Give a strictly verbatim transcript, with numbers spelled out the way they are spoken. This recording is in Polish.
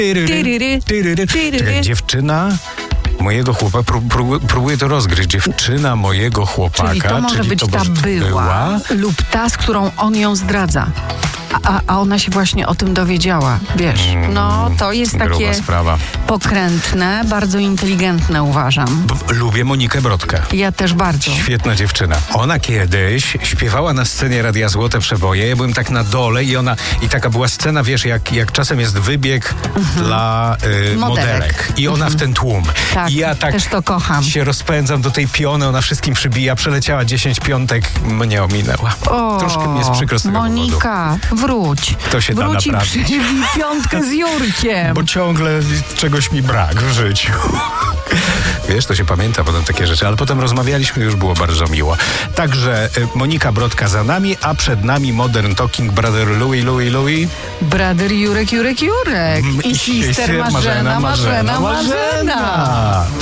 Tyryry, tyryry. Czekaj, dziewczyna mojego chłopaka, pró- pró- próbuję to rozgryźć. Dziewczyna mojego chłopaka, Czyli to może czyli być to ta może była, była lub ta, z którą on ją zdradza. A, a ona się właśnie o tym dowiedziała, wiesz. No, to jest gruba takie sprawa. pokrętne, bardzo inteligentne, uważam. B- lubię Monikę Brodkę. Ja też bardzo. Świetna dziewczyna. Ona kiedyś śpiewała na scenie Radia Złote Przeboje. Ja byłem tak na dole i ona, i taka była scena, wiesz, jak, jak czasem jest wybieg dla y, modelek. Modelek. I ona w ten tłum. Tak, I ja tak też to kocham. się rozpędzam do tej piony, ona wszystkim przybija. Przeleciała dziesięć piątek, mnie ominęła. O, Troszkę mi jest przykro z tego powodu. Monika, wróć. To się da Wróć i naprawić. przybij piątkę z Jurkiem. Bo ciągle czegoś mi brak w życiu. Wiesz, to się pamięta potem takie rzeczy, ale potem rozmawialiśmy, już było bardzo miło. Także y, Monika Brodka za nami, a przed nami Modern Talking Brother Louis, Louis, Louis. Brother Jurek, Jurek, Jurek. I sister Marzena, Marzena, Marzena. Marzena.